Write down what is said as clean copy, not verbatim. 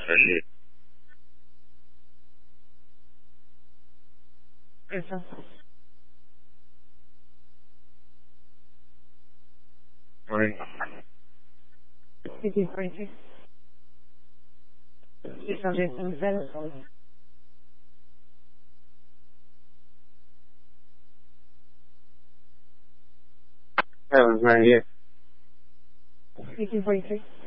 Eso. Morning. Speaking French. 607. That was right here. Speaking French.